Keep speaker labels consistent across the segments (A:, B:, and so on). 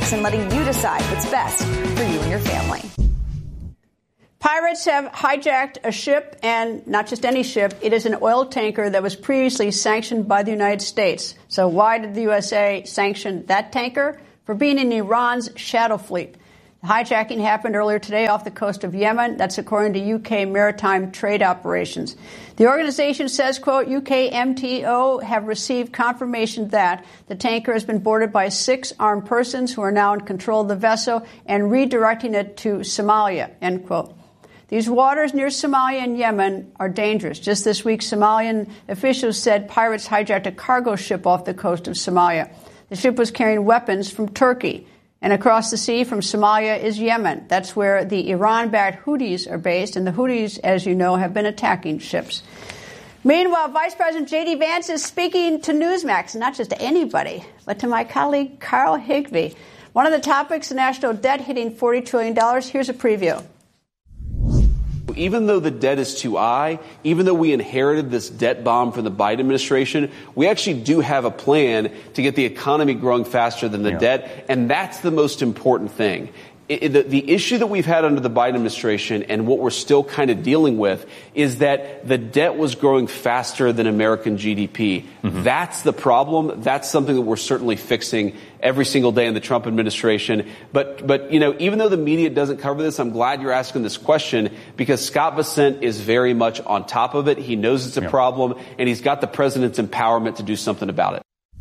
A: facts and letting you decide what's best for you and your family.
B: Pirates have hijacked a ship, and not just any ship. It is an oil tanker that was previously sanctioned by the United States. So why did the USA sanction that tanker? For being in Iran's shadow fleet. The hijacking happened earlier today off the coast of Yemen. That's according to UK maritime trade operations. The organization says, quote, UK MTO have received confirmation that the tanker has been boarded by 6 armed persons who are now in control of the vessel and redirecting it to Somalia, end quote. These waters near Somalia and Yemen are dangerous. Just this week, Somalian officials said pirates hijacked a cargo ship off the coast of Somalia. The ship was carrying weapons from Turkey. And across the sea from Somalia is Yemen. That's where the Iran-backed Houthis are based. And the Houthis, as you know, have been attacking ships. Meanwhile, Vice President J.D. Vance is speaking to Newsmax, not just to anybody, but to my colleague Carl Higbie. One of the topics, the national debt hitting $40 trillion. Here's a preview.
C: Even though the debt is too high, even though we inherited this debt bomb from the Biden administration, we actually do have a plan to get the economy growing faster than the debt. And that's the most important thing. The issue that we've had under the Biden administration and what we're still kind of dealing with is that the debt was growing faster than American GDP. Mm-hmm. That's the problem. That's something that we're certainly fixing every single day in the Trump administration. But you know, even though the media doesn't cover this, I'm glad you're asking this question because Scott Bessent is very much on top of it. He knows it's a problem, and he's got the president's empowerment to do something about it.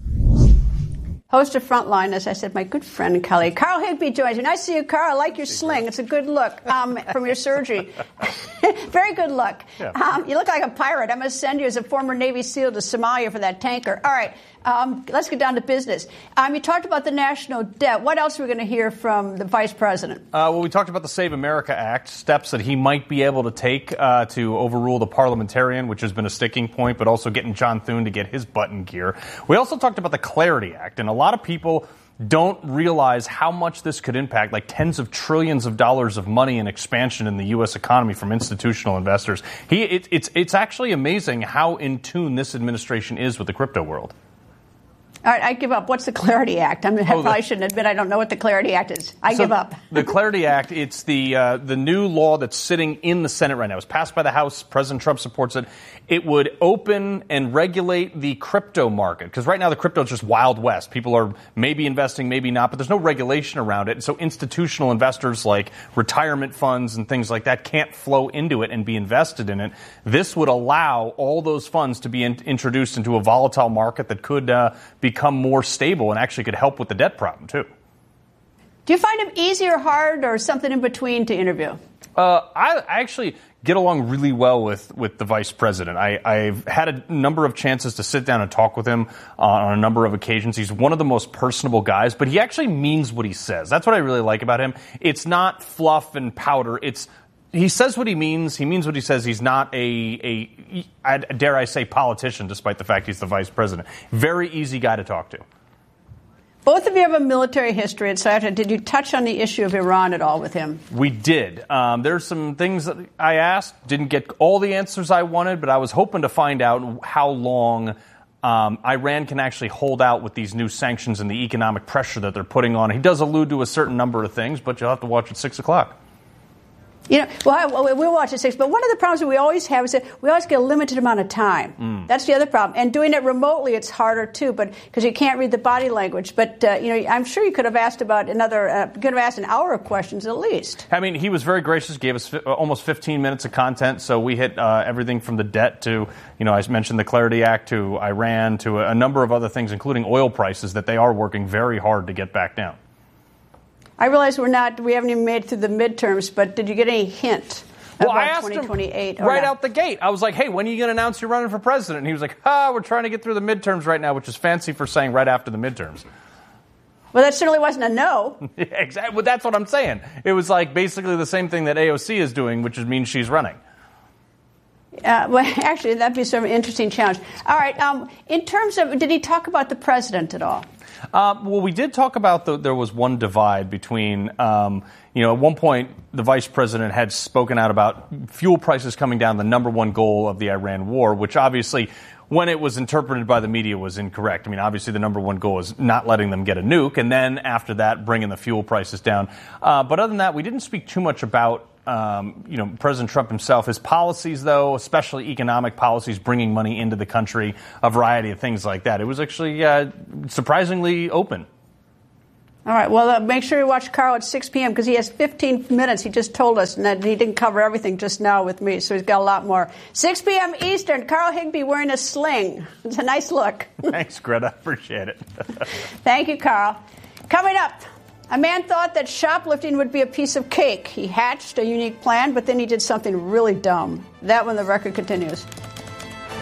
B: Host of Frontline, as I said, my good friend and colleague, Carl Higbie joins me. Nice to see you, Carl. I like your sling. It's a good look from your surgery. Very good look. Yeah. You look like a pirate. I'm going to send you as a former Navy SEAL to Somalia for that tanker. All right, let's get down to business. You talked about the national debt. What else are we going to hear from the vice president?
D: Well, we talked about the Save America Act, steps that he might be able to take to overrule the parliamentarian, which has been a sticking point, but also getting John Thune to get his butt in gear. We also talked about the Clarity Act, and a lot of people don't realize how much this could impact, like tens of trillions of dollars of money and expansion in the U.S. economy from institutional investors. It's actually amazing how in tune this administration is with the crypto world.
B: All right, I give up. What's the Clarity Act? I probably shouldn't admit I don't know what the Clarity Act is. I give up.
D: The Clarity Act, it's the new law that's sitting in the Senate right now. It was passed by the House. President Trump supports it. It would open and regulate the crypto market because right now the crypto is just Wild West. People are maybe investing, maybe not, but there's no regulation around it. So institutional investors like retirement funds and things like that can't flow into it and be invested in it. This would allow all those funds to be introduced into a volatile market that could become more stable and actually could help with the debt problem, too.
B: Do you find him easy or hard or something in between to interview?
D: I actually get along really well with the vice president. I've had a number of chances to sit down and talk with him on a number of occasions. He's one of the most personable guys, but he actually means what he says. That's what I really like about him. It's not fluff and powder. He says what he means. He means what he says. He's not dare I say, politician, despite the fact he's the vice president. Very easy guy to talk to.
B: Both of you have a military history, etc. Did you touch on the issue of Iran at all with him?
D: We did. There's some things that I asked. Didn't get all the answers I wanted, but I was hoping to find out how long Iran can actually hold out with these new sanctions and the economic pressure that they're putting on. He does allude to a certain number of things, but you'll have to watch at 6 o'clock.
B: You know, well, we'll watch at 6. But one of the problems that we always have is that we always get a limited amount of time. That's the other problem. And doing it remotely, it's harder too, but because you can't read the body language. But I'm sure you could have asked about could have asked an hour of questions at least.
D: I mean, he was very gracious. Gave us almost 15 minutes of content. So we hit everything from the debt to, I mentioned the Clarity Act to Iran to a number of other things, including oil prices that they are working very hard to get back down.
B: I realize we haven't even made it through the midterms, but did you get any hint about 2028?
D: Him right out the gate. I was like, hey, when are you going to announce you're running for president? And he was like, we're trying to get through the midterms right now, which is fancy for saying right after the midterms.
B: Well, that certainly wasn't a no.
D: Yeah, exactly. Well, that's what I'm saying. It was like basically the same thing that AOC is doing, which means she's running.
B: Well, actually, that'd be sort of an interesting challenge. All right. In terms of, did he talk about the president at all?
D: Well, we did talk about there was one divide between, at one point the vice president had spoken out about fuel prices coming down, the number one goal of the Iran war, which obviously when it was interpreted by the media was incorrect. I mean, obviously the number one goal is not letting them get a nuke, and then after that, bringing the fuel prices down. But other than that, we didn't speak too much about President Trump himself. His policies, though, especially economic policies, bringing money into the country, a variety of things like that. It was actually surprisingly open.
B: All right. Well, make sure you watch Carl at 6 p.m. because he has 15 minutes. He just told us, and that he didn't cover everything just now with me, so he's got a lot more. 6 p.m. Eastern, Carl Higbie wearing a sling. It's a nice look.
D: Thanks, Greta. Appreciate it.
B: Thank you, Carl. Coming up, a man thought that shoplifting would be a piece of cake. He hatched a unique plan, but then he did something really dumb. That when the record continues.